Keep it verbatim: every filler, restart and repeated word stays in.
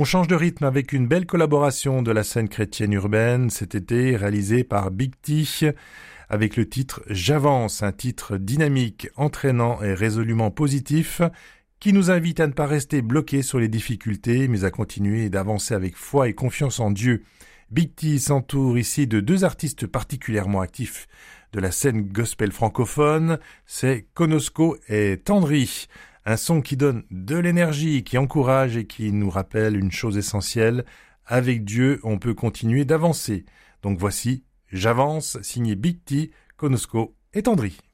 On change de rythme avec une belle collaboration de la scène chrétienne urbaine cet été, réalisée par Big T, avec le titre « J'avance », un titre dynamique, entraînant et résolument positif, qui nous invite à ne pas rester bloqués sur les difficultés, mais à continuer d'avancer avec foi et confiance en Dieu. Big T s'entoure ici de deux artistes particulièrement actifs de la scène gospel francophone, c'est Konosko et Tendry. Un son qui donne de l'énergie, qui encourage et qui nous rappelle une chose essentielle. Avec Dieu, on peut continuer d'avancer. Donc voici « J'avance » signé Big T, Konosko et Tendry.